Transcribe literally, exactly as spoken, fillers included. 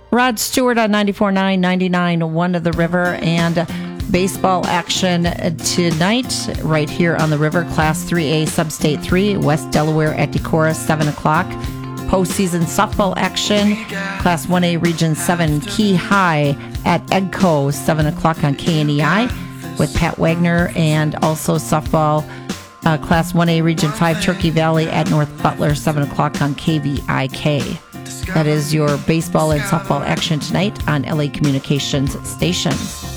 Rod Stewart on ninety-four point nine, ninety-nine point one of the River, and baseball action tonight right here on the River. Class three A, Sub-State three, West Delaware at Decorah, seven o'clock. Postseason softball action, Class one A, Region seven, Key High at Edco, seven o'clock on K N E I with Pat Wagner, and also softball, uh, Class one A, Region five, Turkey Valley at North Butler, seven o'clock on K V I K. That is your baseball and softball action tonight on L A Communications Stations.